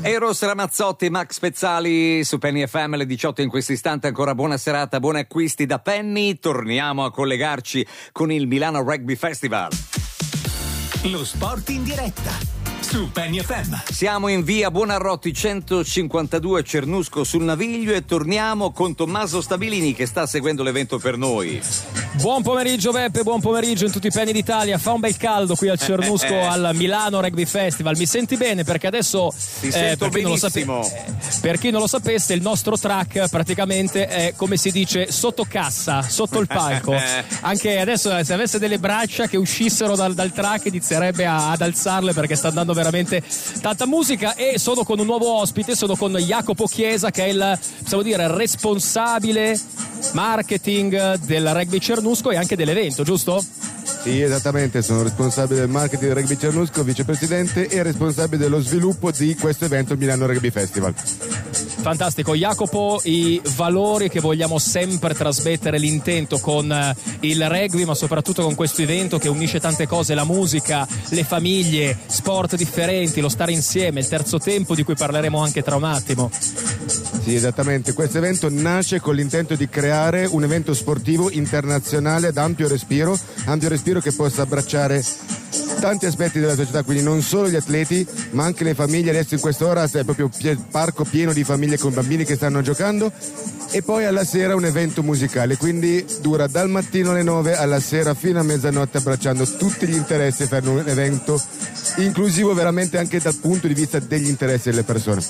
Eros Ramazzotti e Max Pezzali su Penny FM, alle 18 in questo istante. Ancora buona serata, buoni acquisti da Penny. Torniamo a collegarci con il Milano Rugby Festival. Lo sport in diretta su Penny FM. Siamo in via Buonarroti 152 Cernusco sul Naviglio e torniamo con Tommaso Stabilini che sta seguendo l'evento per noi. Buon pomeriggio Beppe, buon pomeriggio in tutti i penny d'Italia. Fa un bel caldo qui al Cernusco al Milano Rugby Festival. Mi senti bene? Perché adesso per chi non lo sapesse, il nostro track praticamente è, come si dice, sotto cassa, sotto il palco. Anche adesso se avesse delle braccia che uscissero dal track inizierebbe ad alzarle, perché sta andando veramente tanta musica. E sono con un nuovo ospite, sono con Jacopo Chiesa, che è il, possiamo dire, responsabile marketing del Rugby Cernusco e anche dell'evento, giusto? Sì, esattamente, sono responsabile del marketing del Rugby Cernusco, vicepresidente e responsabile dello sviluppo di questo evento Milano Rugby Festival. Fantastico. Jacopo, i valori che vogliamo sempre trasmettere, l'intento con il rugby, ma soprattutto con questo evento che unisce tante cose, la musica, le famiglie, sport differenti, lo stare insieme, il terzo tempo di cui parleremo anche tra un attimo. Sì, esattamente, questo evento nasce con l'intento di creare un evento sportivo internazionale ad ampio respiro che possa abbracciare tanti aspetti della società, quindi non solo gli atleti ma anche le famiglie. Adesso in quest'ora è proprio parco pieno di famiglie con bambini che stanno giocando, e poi alla sera un evento musicale, quindi dura dal mattino alle 9 alla sera fino a mezzanotte, abbracciando tutti gli interessi per un evento inclusivo veramente anche dal punto di vista degli interessi delle persone.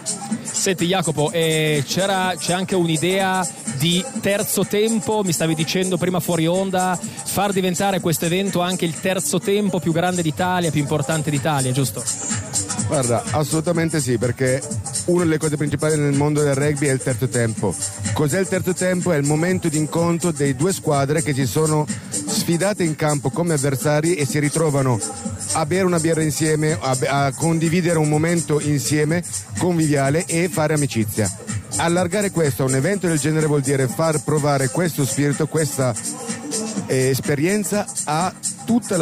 Senti Jacopo, c'è anche un'idea di terzo tempo, mi stavi dicendo prima fuori onda, far diventare questo evento anche il terzo tempo più grande d'Italia, più importante d'Italia, giusto? Guarda, assolutamente sì, perché una delle cose principali nel mondo del rugby è il terzo tempo. Cos'è il terzo tempo? È il momento di incontro dei due squadre che si sono sfidate in campo come avversari e si ritrovano a bere una birra insieme, a condividere un momento insieme conviviale e fare amicizia. Allargare questo a un evento del genere vuol dire far provare questo spirito, questa esperienza a tutta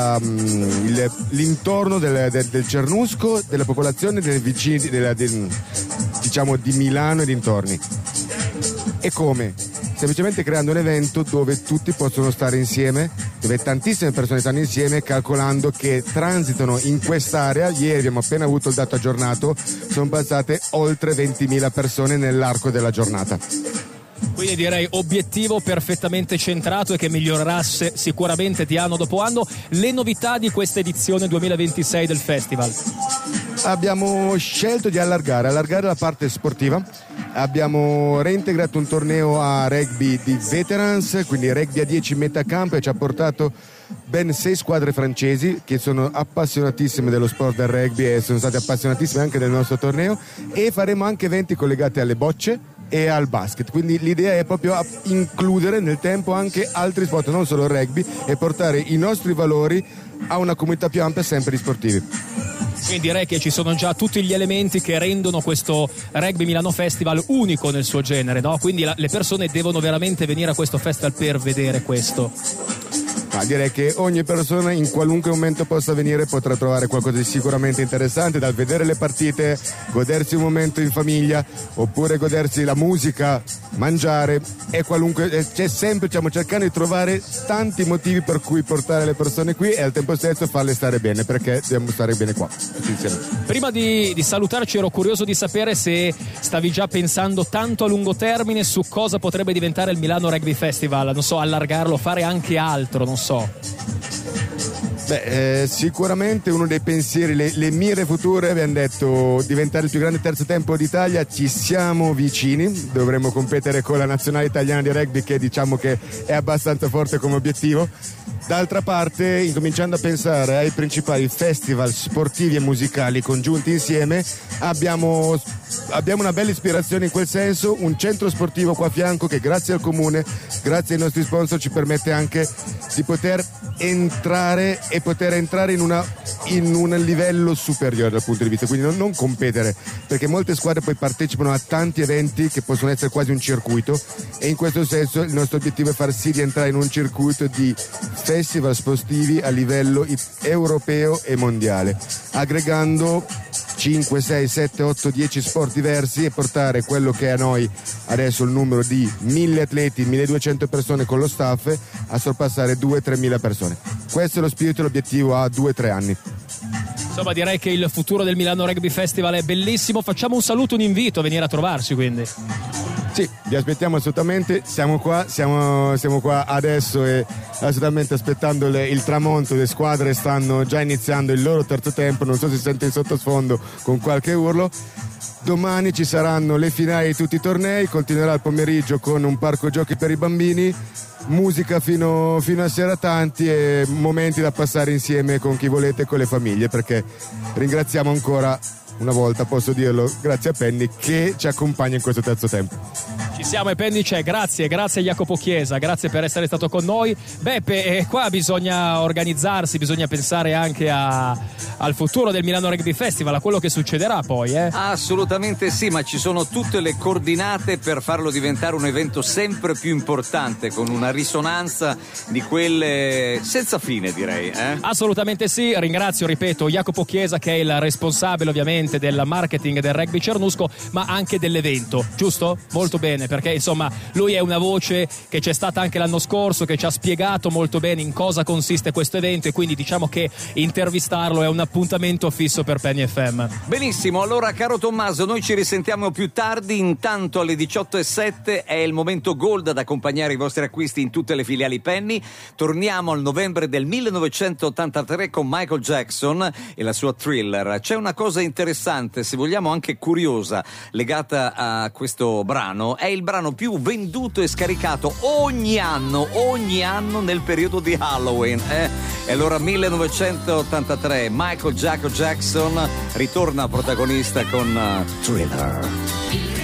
l'intorno del Cernusco, della popolazione, dei vicini, diciamo di Milano e dintorni. E come? Semplicemente creando un evento dove tutti possono stare insieme, dove tantissime persone stanno insieme, calcolando che transitano in quest'area. Ieri abbiamo appena avuto il dato aggiornato, sono passate oltre 20.000 persone nell'arco della giornata. Quindi direi obiettivo perfettamente centrato e che migliorerà sicuramente di anno dopo anno. Le novità di questa edizione 2026 del festival? Abbiamo scelto di allargare la parte sportiva. Abbiamo reintegrato un torneo a rugby di veterans, quindi rugby a 10 metacampo, e ci ha portato ben 6 squadre francesi che sono appassionatissime dello sport del rugby e sono state appassionatissime anche del nostro torneo, e faremo anche eventi collegati alle bocce e al basket, quindi l'idea è proprio includere nel tempo anche altri sport, non solo il rugby, e portare i nostri valori a una comunità più ampia sempre di sportivi. Quindi direi che ci sono già tutti gli elementi che rendono questo Rugby Milano Festival unico nel suo genere, no? Quindi le persone devono veramente venire a questo festival per vedere questo. Ma direi che ogni persona in qualunque momento possa venire potrà trovare qualcosa di sicuramente interessante, dal vedere le partite, godersi un momento in famiglia, oppure godersi la musica, mangiare, e qualunque, c'è sempre, stiamo cercando di trovare tanti motivi per cui portare le persone qui e al tempo stesso farle stare bene, perché dobbiamo stare bene qua tutti insieme. Prima di salutarci ero curioso di sapere se stavi già pensando tanto a lungo termine su cosa potrebbe diventare il Milano Rugby Festival, non so, allargarlo, fare anche altro, non so. Sicuramente uno dei pensieri, le mire future, abbiamo detto diventare il più grande terzo tempo d'Italia. Ci siamo vicini, dovremmo competere con la nazionale italiana di rugby, che diciamo che è abbastanza forte come obiettivo. D'altra parte, incominciando a pensare ai principali festival sportivi e musicali congiunti insieme, abbiamo una bella ispirazione in quel senso, un centro sportivo qua a fianco che grazie al comune, grazie ai nostri sponsor, ci permette anche di poter entrare in un livello superiore dal punto di vista, quindi non competere, perché molte squadre poi partecipano a tanti eventi che possono essere quasi un circuito, e in questo senso il nostro obiettivo è far sì di entrare in un circuito di festival sportivi a livello europeo e mondiale, aggregando 5, 6, 7, 8, 10 sport diversi e portare quello che è a noi adesso il numero di 1000 atleti, 1200 persone con lo staff a sorpassare 2-3 mila persone. Questo è lo spirito e l'obiettivo a 2-3 anni. Insomma, direi che il futuro del Milano Rugby Festival è bellissimo. Facciamo un saluto, un invito a venire a trovarci, quindi. Sì, vi aspettiamo assolutamente, siamo qua adesso e assolutamente aspettando il tramonto. Le squadre stanno già iniziando il loro terzo tempo, non so se si sente in sottofondo con qualche urlo. Domani ci saranno le finali di tutti i tornei, continuerà il pomeriggio con un parco giochi per i bambini, musica fino a sera tanti e momenti da passare insieme con chi volete e con le famiglie, perché ringraziamo ancora una volta, posso dirlo, grazie a Penny che ci accompagna in questo terzo tempo. Ci siamo e Penny c'è, grazie Jacopo Chiesa, grazie per essere stato con noi. Beppe, qua bisogna organizzarsi, bisogna pensare anche al futuro del Milano Rugby Festival, a quello che succederà poi. Assolutamente sì, ma ci sono tutte le coordinate per farlo diventare un evento sempre più importante, con una risonanza di quelle senza fine, direi. Assolutamente sì, ringrazio, ripeto, Jacopo Chiesa che è il responsabile ovviamente del marketing del rugby Cernusco, ma anche dell'evento, giusto? Molto bene, perché insomma lui è una voce che c'è stata anche l'anno scorso, che ci ha spiegato molto bene in cosa consiste questo evento, e quindi diciamo che intervistarlo è un appuntamento fisso per Penny FM. Benissimo, allora caro Tommaso, noi ci risentiamo più tardi. Intanto alle 18:07 è il momento gold ad accompagnare i vostri acquisti in tutte le filiali Penny. Torniamo al novembre del 1983 con Michael Jackson e la sua Thriller. C'è una cosa interessante, se vogliamo anche curiosa, legata a questo brano. È il brano più venduto e scaricato ogni anno nel periodo di Halloween. E allora 1983 Michael Jackson ritorna protagonista con Thriller.